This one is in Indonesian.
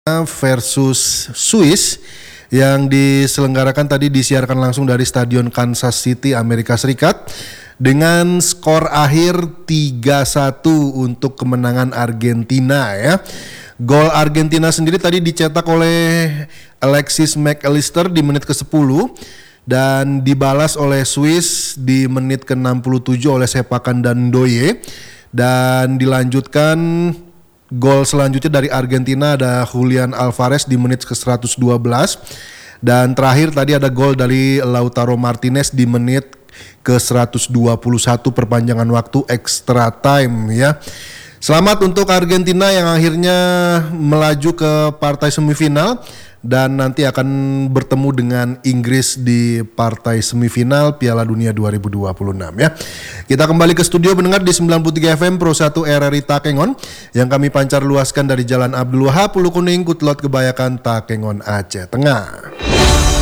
versus Swiss yang diselenggarakan tadi disiarkan langsung dari Stadion Kansas City, Amerika Serikat dengan skor akhir 3-1 untuk kemenangan Argentina ya. Gol Argentina sendiri tadi dicetak oleh Alexis McAllister di menit ke-10 dan dibalas oleh Swiss di menit ke-67 oleh Sepakan dan Ndoye, dan dilanjutkan gol selanjutnya dari Argentina ada Julian Alvarez di menit ke-112, dan terakhir tadi ada gol dari Lautaro Martinez di menit ke-121 perpanjangan waktu extra time ya. Selamat untuk Argentina yang akhirnya melaju ke partai semifinal dan nanti akan bertemu dengan Inggris di partai semifinal Piala Dunia 2026 ya. Kita kembali ke studio pendengar di 93 FM Pro 1 RRI Takengon yang kami pancar luaskan dari Jalan Abdul Wahab, Ulu Kuning, Kutlot Kebayakan, Takengon, Aceh Tengah.